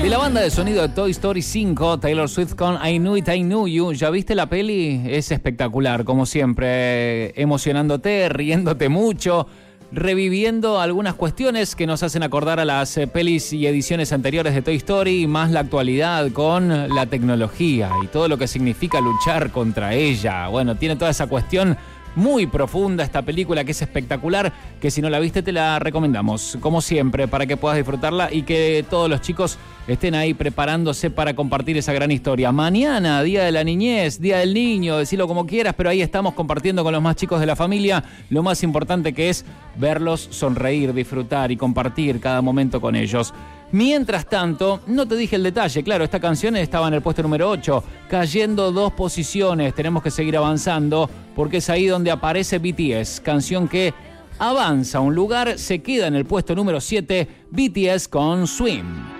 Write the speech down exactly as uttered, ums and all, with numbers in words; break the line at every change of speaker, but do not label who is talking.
De la banda de sonido de Toy Story cinco, Taylor Swift con I Knew It, I Knew You. ¿Ya viste la peli? Es espectacular, como siempre, emocionándote, riéndote mucho, reviviendo algunas cuestiones que nos hacen acordar a las eh, pelis y ediciones anteriores de Toy Story, más la actualidad con la tecnología y todo lo que significa luchar contra ella. Bueno, tiene toda esa cuestión muy profunda esta película, que es espectacular, que si no la viste te la recomendamos, como siempre, para que puedas disfrutarla y que todos los chicos estén ahí preparándose para compartir esa gran historia. Mañana, Día de la Niñez, Día del Niño, decilo como quieras, pero ahí estamos compartiendo con los más chicos de la familia lo más importante, que es verlos sonreír, disfrutar y compartir cada momento con ellos. Mientras tanto, no te dije el detalle, claro, esta canción estaba en el puesto número ocho, cayendo dos posiciones, tenemos que seguir avanzando, porque es ahí donde aparece B T S, canción que avanza un lugar, se queda en el puesto número siete, B T S con Swim.